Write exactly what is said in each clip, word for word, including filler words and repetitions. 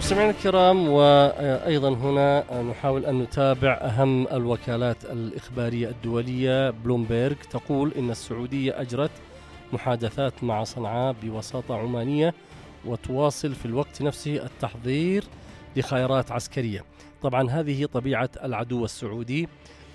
مستمعينا الكرام، وأيضا هنا نحاول أن نتابع أهم الوكالات الإخبارية الدولية. بلومبيرغ تقول إن السعودية أجرت محادثات مع صنعاء بوساطة عمانية وتواصل في الوقت نفسه التحضير لخيارات عسكرية. طبعا هذه طبيعة العدو السعودي،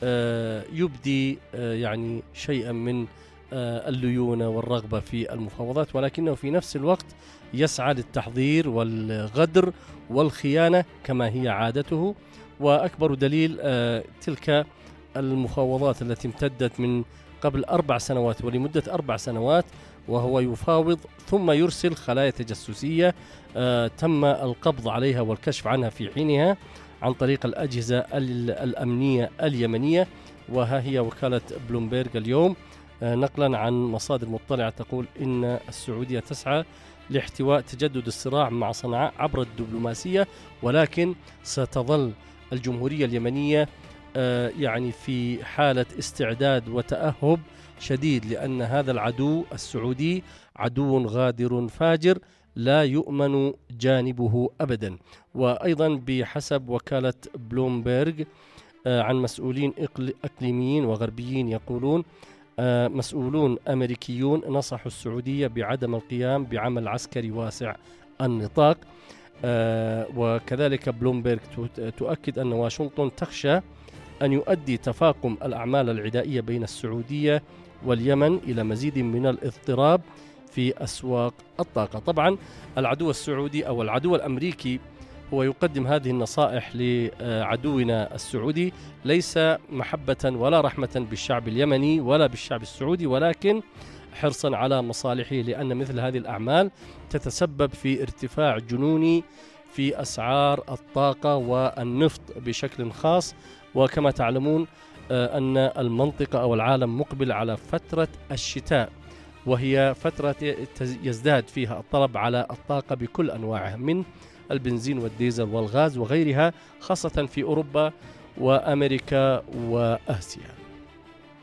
يبدي يعني شيئا من الليونة والرغبة في المفاوضات، ولكنه في نفس الوقت يسعى للتحضير والغدر والخيانة كما هي عادته. وأكبر دليل تلك المفاوضات التي امتدت من قبل أربع سنوات ولمدة أربع سنوات، وهو يفاوض ثم يرسل خلايا تجسسية تم القبض عليها والكشف عنها في حينها عن طريق الأجهزة الأمنية اليمنية. وها هي وكالة بلومبيرغ اليوم نقلا عن مصادر مطلعة تقول إن السعودية تسعى لاحتواء تجدد الصراع مع صنعاء عبر الدبلوماسية، ولكن ستظل الجمهورية اليمنية يعني في حالة استعداد وتأهب شديد، لأن هذا العدو السعودي عدو غادر فاجر لا يؤمن جانبه أبدا. وأيضا بحسب وكالة بلومبيرغ عن مسؤولين إقليميين وغربيين يقولون مسؤولون أمريكيون نصحوا السعودية بعدم القيام بعمل عسكري واسع النطاق. وكذلك بلومبيرغ تؤكد أن واشنطن تخشى أن يؤدي تفاقم الأعمال العدائية بين السعودية واليمن إلى مزيد من الاضطراب في أسواق الطاقة. طبعا العدو السعودي أو العدو الأمريكي هو يقدم هذه النصائح لعدونا السعودي ليس محبة ولا رحمة بالشعب اليمني ولا بالشعب السعودي، ولكن حرصا على مصالحه، لأن مثل هذه الأعمال تتسبب في ارتفاع جنوني في أسعار الطاقة والنفط بشكل خاص. وكما تعلمون أن المنطقة أو العالم مقبل على فترة الشتاء، وهي فترة يزداد فيها الطلب على الطاقة بكل أنواعها من البنزين والديزل والغاز وغيرها، خاصة في أوروبا وأمريكا وآسيا.